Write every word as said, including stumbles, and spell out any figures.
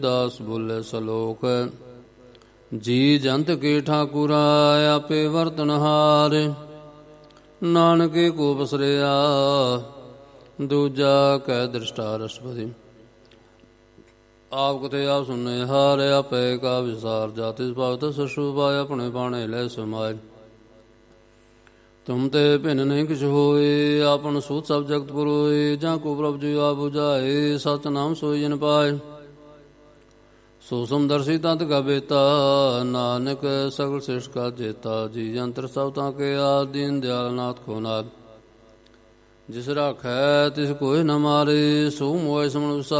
ਦਾਸ ਬੋਲੇ ਸਲੋਕ। ਜੀ ਜੰਤ ਕੇ ਠਾਕੁਰਾ ਆਪੇ ਵਰਤਨਹਾਰ, ਨਾਨਕੇ ਕੋ ਬਸਰਿਆ ਦੂਜਾ ਕਹਿ ਦ੍ਰਿਸ਼ਟਾ ਰਸਪਤੀ। ਆਪ ਕਥੇ ਆਪ ਸੁਨੇ ਹਾਰ, ਆਪੇ ਕਾ ਵਿਸਾਰ ਜਾਤਿ ਭਗਤ ਸਸ਼ੂ ਪਾਇ, ਆਪਣੇ ਬਾਣੇ ਲੈ ਸਮਾਏ। ਤੁਮ ਤੇ ਭਿੰਨ ਨਹੀਂ ਕਿਛ ਹੋਏ, ਆਪਨ ਸੂਤ ਸਭ ਜਗਤ ਪੁਰੋਏ। ਜਾਂ ਕੋ ਪ੍ਰਭ ਜੀ ਆ ਬੁਝਾਏ, ਸਚ ਨਾਮ ਸੋਈ ਜਿਨ ਪਾਏ। ਸੋ ਸਮਦਰਸ਼ੀ ਤੰਤ ਕਾ ਬੇਤਾ, ਨਾਨਕ ਸਗਲ ਸ੍ਰਿਸ਼ਟ ਕਾ ਜੇਤਾ। ਜੀ ਜੰਤਰ ਸਭ ਤਾਂ ਕੇ ਆਦਿ, ਦੀਨ ਦਿਆਲ ਨਾਥ ਕੋ ਨਾਥ। ਜਿਸ ਰਾਖੈ ਤਿਸ ਕੋਇ ਨ ਮਾਰੇ, ਸੋ ਮੋਇ ਸਮਨ